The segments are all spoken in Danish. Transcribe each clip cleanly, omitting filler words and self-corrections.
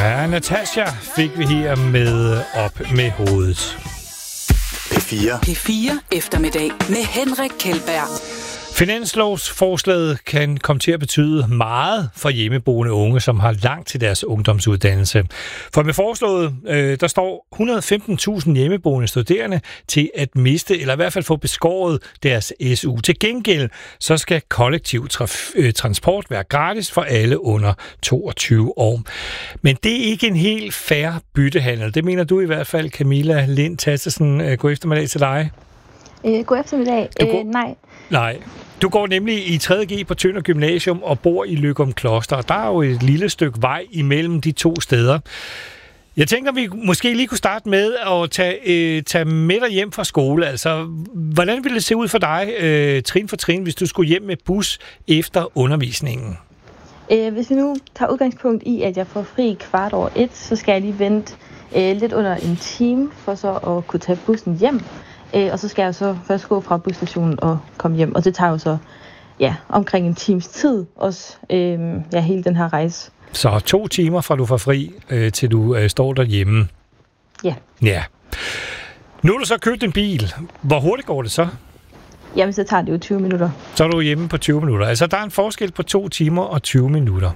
Ja, Natasha fik vi her med Op med hovedet. P4 eftermiddag med Henrik Kjeldberg. Finanslovsforslaget kan komme til at betyde meget for hjemmeboende unge, som har langt til deres ungdomsuddannelse. For med forslaget, der står 115.000 hjemmeboende studerende til at miste, eller i hvert fald få beskåret deres SU. Til gengæld, så skal kollektiv transport være gratis for alle under 22 år. Men det er ikke en helt fair byttehandel. Det mener du i hvert fald, Camilla Lind Tassesen. God eftermiddag til dig. God eftermiddag. Nej. Du går nemlig i 3.G på Tønder Gymnasium og bor i Løgum Kloster. Der er jo et lille stykke vej imellem de to steder. Jeg tænker, vi måske lige kunne starte med at tage med dig hjem fra skole. Altså, hvordan ville det se ud for dig, trin for trin, hvis du skulle hjem med bus efter undervisningen? Hvis vi nu tager udgangspunkt i, at jeg får fri 1:15, så skal jeg lige vente lidt under en time, for så at kunne tage bussen hjem. Og så skal jeg så først gå fra busstationen og komme hjem. Og det tager jo så omkring en times tid også, hele den her rejse. Så 2 timer fra du får fri, til du står derhjemme? Ja. Nu har du så købt en bil. Hvor hurtigt går det så? Jamen, så tager det jo 20 minutter. Så er du hjemme på 20 minutter. Altså, der er en forskel på 2 timer og 20 minutter.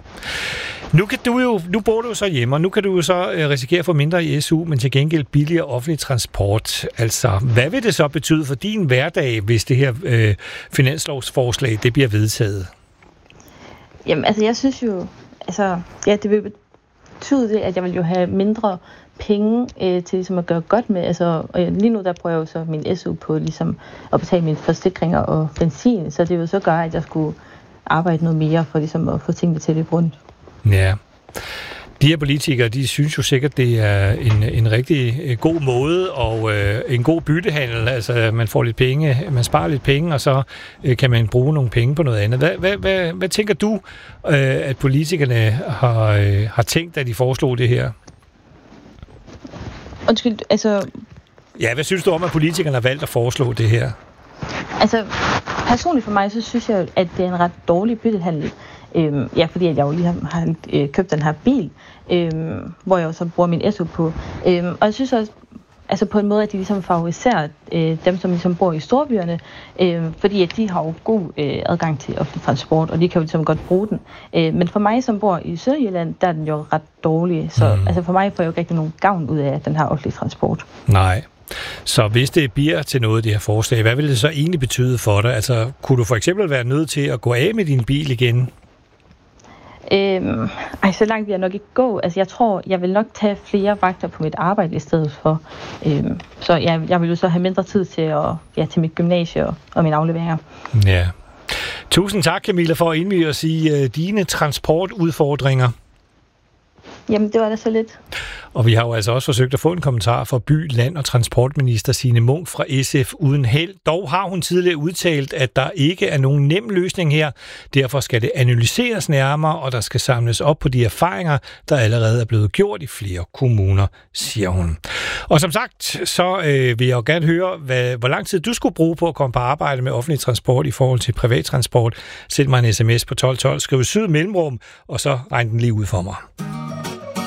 Nu bor du så hjemme, og nu kan du jo så risikere at få mindre i SU, men til gengæld billigere offentlig transport. Altså, hvad vil det så betyde for din hverdag, hvis det her finanslovsforslag det bliver vedtaget? Jamen, altså, jeg synes jo, det vil betyde det, at jeg vil jo have mindre penge til ligesom at gøre godt med. Altså, lige nu der bruger jeg jo så min SU på ligesom at betale mine forsikringer og benzin, så det vil så gøre, at jeg skulle arbejde noget mere for ligesom at få tingene til det rundt. Ja. De her politikere, de synes jo sikkert, det er en rigtig god måde og en god byttehandel. Altså, man får lidt penge, man sparer lidt penge, og så kan man bruge nogle penge på noget andet. Hvad tænker du, at politikerne har tænkt, da de foreslog det her? Undskyld, altså... Ja, hvad synes du om, at politikerne har valgt at foreslå det her? Altså, personligt for mig, så synes jeg, at det er en ret dårlig byttehandel. Fordi at jeg jo lige har købt den her bil, hvor jeg jo så bruger min SU på. Og jeg synes også, altså på en måde, at de ligesom favoriserer dem, som ligesom bor i storbyerne, fordi at de har jo god adgang til offentlig transport, og de kan jo ligesom godt bruge den. Men for mig, som bor i Sydjylland, der er den jo ret dårlig. Så altså for mig får jeg jo ikke rigtig nogen gavn ud af den her offentlige transport. Nej. Så hvis det bliver til noget, det her forslag, hvad vil det så egentlig betyde for dig? Altså, kunne du for eksempel være nødt til at gå af med din bil igen? Så langt vil jeg nok ikke gå. Altså, jeg tror, jeg vil nok tage flere vagter på mit arbejde i stedet for. Så jeg vil jo så have mindre tid til mit gymnasie og mine afleveringer. Ja. Tusind tak, Camilla, for at indvige os i dine transportudfordringer. Jamen, det var da så lidt. Og vi har jo altså også forsøgt at få en kommentar fra by-, land- og transportminister Signe Munk fra SF uden held. Dog har hun tidligere udtalt, at der ikke er nogen nem løsning her. Derfor skal det analyseres nærmere, og der skal samles op på de erfaringer, der allerede er blevet gjort i flere kommuner, siger hun. Og som sagt, så vil jeg jo gerne høre, hvor lang tid du skulle bruge på at komme på arbejde med offentlig transport i forhold til privattransport. Send mig en sms på 1212, skriv syd mellemrum, og så regn den lige ud for mig.